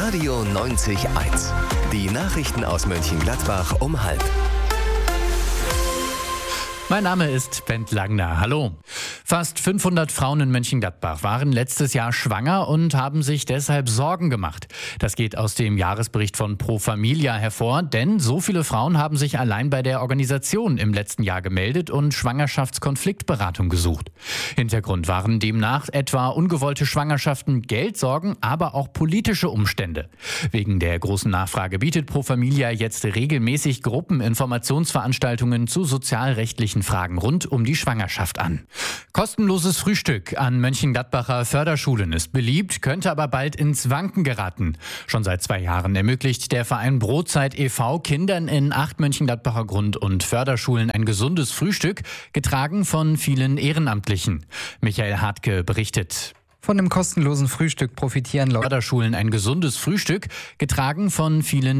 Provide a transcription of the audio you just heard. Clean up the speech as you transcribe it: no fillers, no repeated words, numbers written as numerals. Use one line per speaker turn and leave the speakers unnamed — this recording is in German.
Radio 90.1. Die Nachrichten aus Mönchengladbach um 12:30.
Mein Name ist Bent Langner. Hallo. Fast 500 Frauen in Mönchengladbach waren letztes Jahr schwanger und haben sich deshalb Sorgen gemacht. Das geht aus dem Jahresbericht von Pro Familia hervor, denn so viele Frauen haben sich allein bei der Organisation im letzten Jahr gemeldet und Schwangerschaftskonfliktberatung gesucht. Hintergrund waren demnach etwa ungewollte Schwangerschaften, Geldsorgen, aber auch politische Umstände. Wegen der großen Nachfrage bietet Pro Familia jetzt regelmäßig Gruppeninformationsveranstaltungen zu sozialrechtlichen Fragen rund um die Schwangerschaft an. Kostenloses Frühstück an Mönchengladbacher Förderschulen ist beliebt, könnte aber bald ins Wanken geraten. Schon seit 2 Jahren ermöglicht der Verein Brotzeit e.V. Kindern in 8 Mönchengladbacher Grund- und Förderschulen ein gesundes Frühstück, getragen von vielen Ehrenamtlichen. Michael Hartke berichtet.
Von dem kostenlosen Frühstück profitieren
Förderschulen ein gesundes Frühstück, getragen von vielen